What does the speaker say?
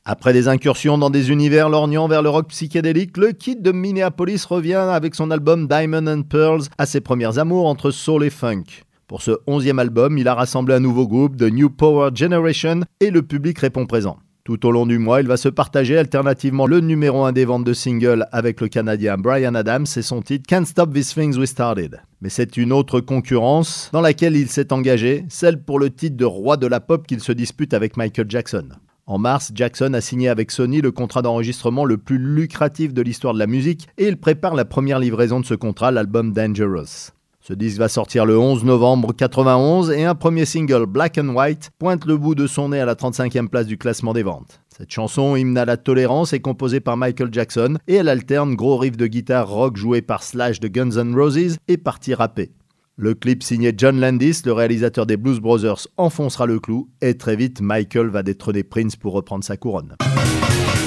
Après des incursions dans des univers lorgnant vers le rock psychédélique, le Kid de Minneapolis revient avec son album Diamond and Pearls à ses premières amours entre soul et funk. Pour ce 11e album, il a rassemblé un nouveau groupe, The New Power Generation, et le public répond présent. Tout au long du mois, il va se partager alternativement le numéro 1 des ventes de singles avec le Canadien Bryan Adams et son titre Can't Stop These Things We Started. Mais c'est une autre concurrence dans laquelle il s'est engagé, celle pour le titre de roi de la pop qu'il se dispute avec Michael Jackson. En mars, Jackson a signé avec Sony le contrat d'enregistrement le plus lucratif de l'histoire de la musique et il prépare la première livraison de ce contrat, l'album Dangerous. Ce disque va sortir le 11 novembre 1991 et un premier single, Black and White, pointe le bout de son nez à la 35e place du classement des ventes. Cette chanson, hymne à la tolérance, est composée par Michael Jackson et elle alterne gros riffs de guitare rock joués par Slash de Guns N' Roses et parties rappées. Le clip signé John Landis, le réalisateur des Blues Brothers, enfoncera le clou et très vite Michael va détrôner Prince pour reprendre sa couronne.